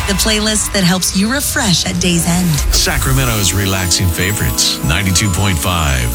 the playlist that helps you refresh at day's end. Sacramento's relaxing favorites, 92.5